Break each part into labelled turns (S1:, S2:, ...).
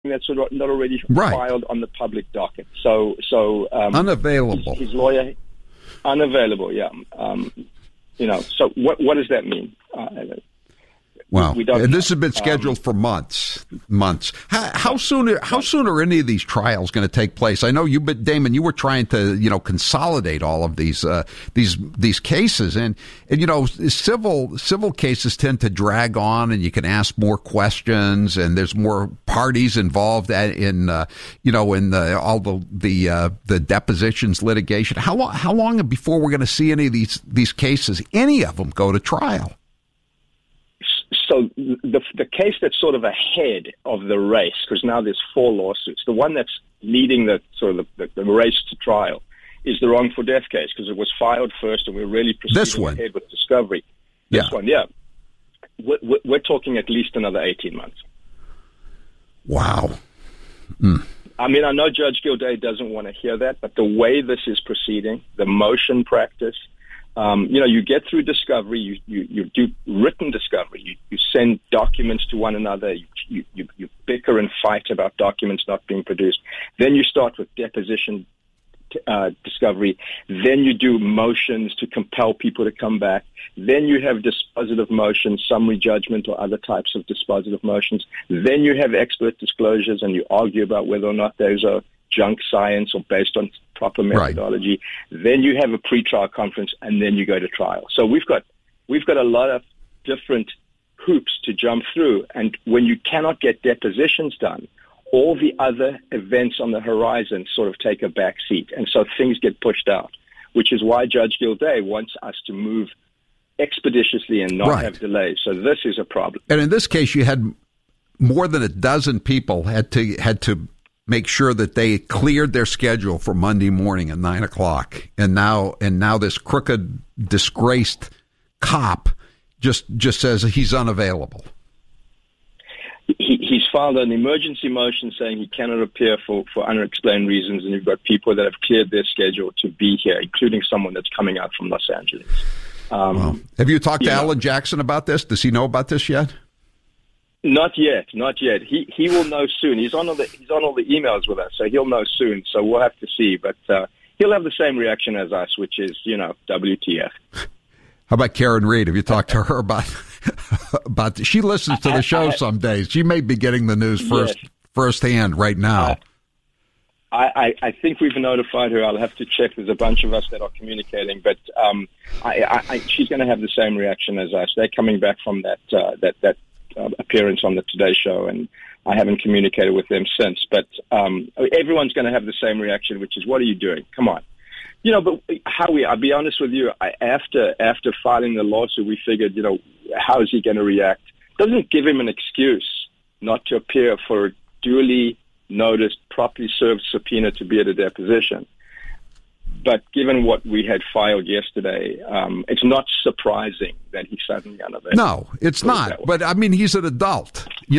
S1: that's not already
S2: Right.
S1: filed on the public docket. So
S2: unavailable.
S1: His lawyer, unavailable. Yeah. So what does that mean?
S2: Wow.
S1: We don't
S2: And this
S1: know.
S2: has been scheduled for months. How soon are any of these trials going to take place? I know Damon, you were trying to, consolidate all of these cases, and civil cases tend to drag on, and you can ask more questions, and there's more parties involved in all the depositions, litigation. How long before we're going to see any of these cases, any of them, go to trial?
S1: So the case that's sort of ahead of the race, because now there's 4 lawsuits, the one that's leading the race to trial is the wrongful death case, because it was filed first and we're really proceeding ahead with discovery. This one, yeah. We're talking at least another 18 months.
S2: Wow.
S1: I mean, I know Judge Gilday doesn't want to hear that, but the way this is proceeding, the motion practice, you get through discovery, you do written discovery, you send documents to one another, you bicker and fight about documents not being produced. Then you start with deposition discovery. Then you do motions to compel people to come back. Then you have dispositive motions, summary judgment or other types of dispositive motions. Then you have expert disclosures and you argue about whether or not those are junk science or based on proper methodology. Right. Then you have a pretrial conference, and then you go to trial. So we've got a lot of different hoops to jump through. And when you cannot get depositions done, all the other events on the horizon sort of take a back seat. And so things get pushed out, which is why Judge Gilday wants us to move expeditiously and not have delays. So this is a problem.
S2: And in this case, you had more than a dozen people had to make sure that they cleared their schedule for Monday morning at 9:00, and now this crooked, disgraced cop just says he's unavailable.
S1: He's filed an emergency motion saying he cannot appear for unexplained reasons, and you've got people that have cleared their schedule to be here, including someone that's coming out from Los Angeles.
S2: Wow. Have you talked to Alan Jackson about this? Does he know about this yet?
S1: Not yet. He will know soon. He's on all the emails with us, so he'll know soon. So we'll have to see. But he'll have the same reaction as us, which is, WTF.
S2: How about Karen Reed? Have you talked to her about? She listens to the show some days. She may be getting the news firsthand right now.
S1: I think we've notified her. I'll have to check. There's a bunch of us that are communicating, but she's going to have the same reaction as us. They're coming back from that appearance on the Today Show, and I haven't communicated with them since. But everyone's going to have the same reaction, which is, what are you doing? Come on. But Howie, I'll be honest with you, after filing the lawsuit, we figured, how is he going to react? Doesn't give him an excuse not to appear for a duly noticed, properly served subpoena to be at a deposition. But given what we had filed yesterday, it's not surprising that he's suddenly unavailable.
S2: No, it's not. But I mean, he's an adult. He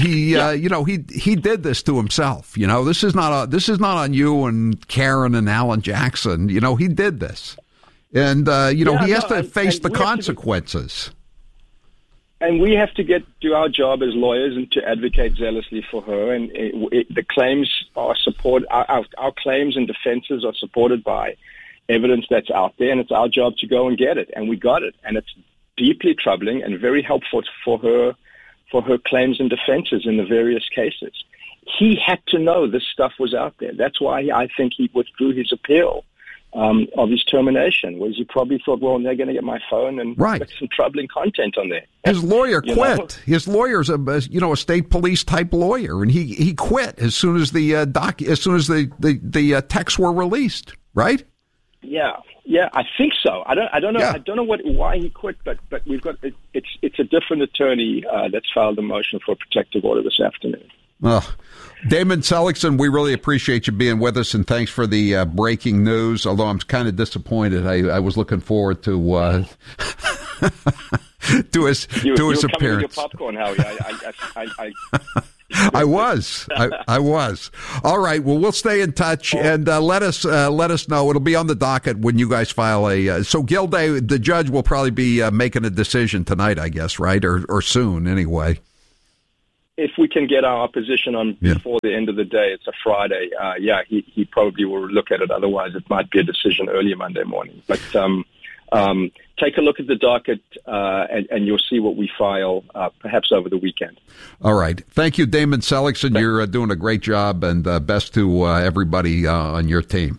S2: did this to himself. This is not on you and Karen and Alan Jackson. He did this, and he has to face the consequences.
S1: And we have to do our job as lawyers and to advocate zealously for her. And the claims are supported. Our claims and defenses are supported by evidence that's out there, and it's our job to go and get it. And we got it. And it's deeply troubling and very helpful for her claims and defenses in the various cases. He had to know this stuff was out there. That's why I think he withdrew his appeal of his termination, was he probably thought, well, they're going to get my phone and put some troubling content on there.
S2: His lawyer quit. His lawyer's a state police type lawyer, and he quit as soon as the texts were released. Right?
S1: Yeah, I think so. I don't know. Yeah. I don't know why he quit, but we've got it's a different attorney that's filed a motion for a protective order this afternoon.
S2: Damon Seligson, we really appreciate you being with us, and thanks for the breaking news, although I'm kind of disappointed. I was looking forward to his appearance. You were coming with your
S1: popcorn, Howie.
S2: I was. All right. Well, we'll stay in touch, and let us know. It'll be on the docket when you guys file so Gilday, the judge, will probably be making a decision tonight, I guess, right? Or soon, anyway.
S1: if we can get our opposition on before the end of the day, it's a Friday. He probably will look at it. Otherwise, it might be a decision early Monday morning. But take a look at the docket, and you'll see what we file perhaps over the weekend.
S2: All right. Thank you, Damon Seligson. You're doing a great job, and best to everybody on your team.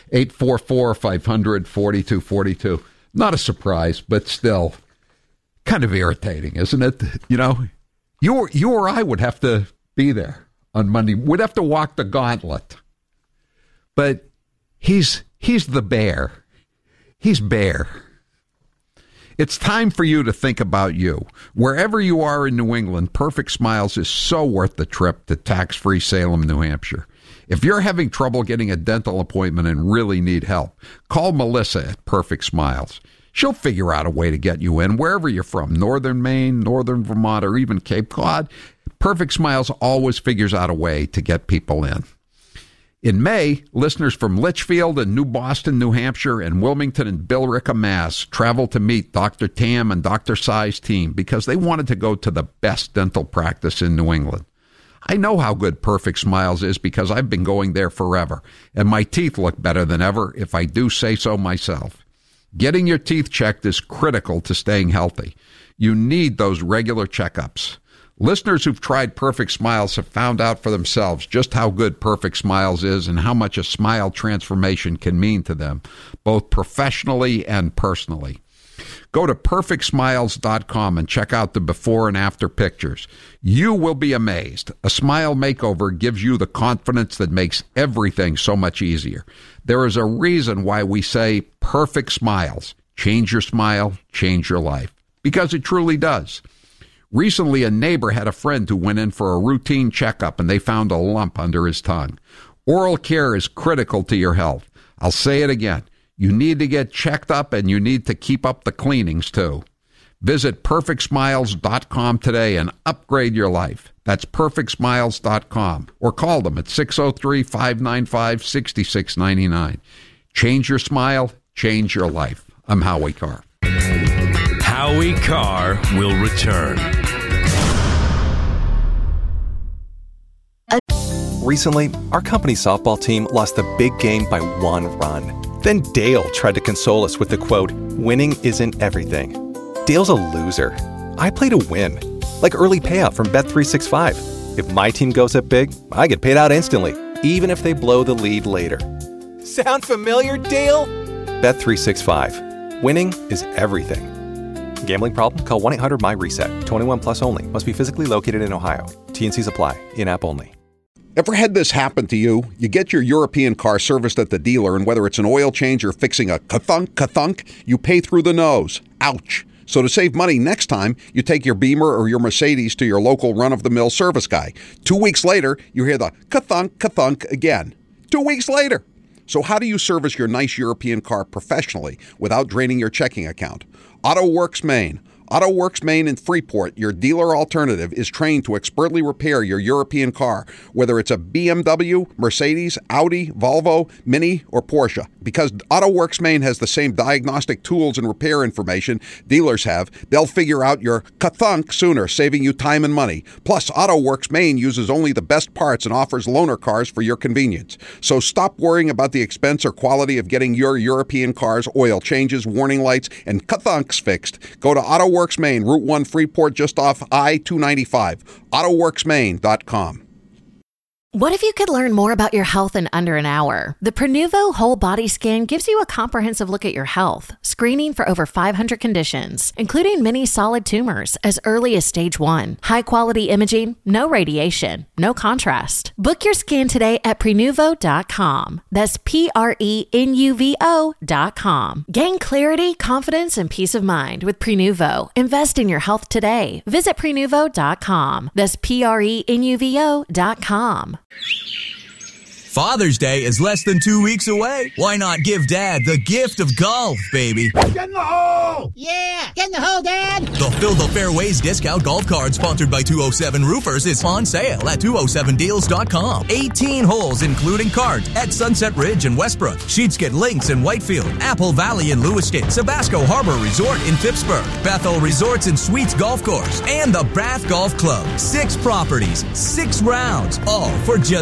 S2: 844-500-4242. Not a surprise, but still kind of irritating, isn't it? You know, you or I would have to be there on Monday. We'd have to walk the gauntlet. But he's the bear. He's Bear. It's time for you to think about you. Wherever you are in New England, Perfect Smiles is so worth the trip to tax-free Salem, New Hampshire. If you're having trouble getting a dental appointment and really need help, call Melissa at Perfect Smiles. She'll figure out a way to get you in wherever you're from, northern Maine, northern Vermont, or even Cape Cod. Perfect Smiles always figures out a way to get people in. In May, listeners from Litchfield and New Boston, New Hampshire, and Wilmington and Billerica, Mass. traveled to meet Dr. Tam and Dr. Sai's team because they wanted to go to the best dental practice in New England. I know how good Perfect Smiles is because I've been going there forever, and my teeth look better than ever if I do say so myself. Getting your teeth checked is critical to staying healthy. You need those regular checkups. Listeners who've tried Perfect Smiles have found out for themselves just how good Perfect Smiles is and how much a smile transformation can mean to them, both professionally and personally. Go to perfectsmiles.com and check out the before and after pictures. You will be amazed. A smile makeover gives you the confidence that makes everything so much easier. There is a reason why we say Perfect Smiles. Change your smile, change your life. Because it truly does. Recently, a neighbor had a friend who went in for a routine checkup and they found a lump under his tongue. Oral care is critical to your health. I'll say it again. You need to get checked up and you need to keep up the cleanings too. Visit perfectsmiles.com today and upgrade your life. That's perfectsmiles.com or call them at 603-595-6699. Change your smile, change your life. I'm Howie Carr.
S3: Howie Carr will return.
S4: Recently, our company softball team lost a big game by 1 run. Then Dale tried to console us with the quote, "Winning isn't everything." Dale's a loser. I play to win. Like early payout from Bet365. If my team goes up big, I get paid out instantly, even if they blow the lead later. Sound familiar, Dale? Bet365. Winning is everything. Gambling problem? Call 1-800-MY-RESET. 21 plus only. Must be physically located in Ohio. T&Cs apply. In-app only.
S2: Ever had this happen to you? You get your European car serviced at the dealer, and whether it's an oil change or fixing a ka-thunk, you pay through the nose. Ouch. So to save money next time, you take your Beamer or your Mercedes to your local run-of-the-mill service guy. 2 weeks later, you hear the ka-thunk again. 2 weeks later. So how do you service your nice European car professionally without draining your checking account? AutoWorks Maine. AutoWorks Maine in Freeport, your dealer alternative, is trained to expertly repair your European car, whether it's a BMW, Mercedes, Audi, Volvo, Mini, or Porsche. Because AutoWorks Maine has the same diagnostic tools and repair information dealers have, they'll figure out your ka-thunk sooner, saving you time and money. Plus, AutoWorks Maine uses only the best parts and offers loaner cars for your convenience. So stop worrying about the expense or quality of getting your European car's oil changes, warning lights, and ka-thunks fixed. Go to AutoWorks Maine, Route 1 Freeport, just off I-295. AutoWorksMaine.com.
S5: What if you could learn more about your health in under an hour? The Prenuvo Whole Body Scan gives you a comprehensive look at your health, screening for over 500 conditions, including many solid tumors as early as stage 1. High-quality imaging, no radiation, no contrast. Book your scan today at Prenuvo.com. That's Prenuvo.com. Gain clarity, confidence, and peace of mind with Prenuvo. Invest in your health today. Visit Prenuvo.com. That's Prenuvo.com.
S6: Father's Day is less than 2 weeks away. Why not give Dad the gift of golf, baby?
S7: Get in the hole! Yeah, get in the hole, Dad!
S6: The Fill the Fairways discount golf card sponsored by 207 Roofers is on sale at 207deals.com. 18 holes including cart at Sunset Ridge in Westbrook, Sheetskin Links in Whitefield, Apple Valley in Lewiston, Sabasco Harbor Resort in Phippsburg, Bethel Resorts and Suites Golf Course, and the Bath Golf Club. 6 properties, 6 rounds, all for just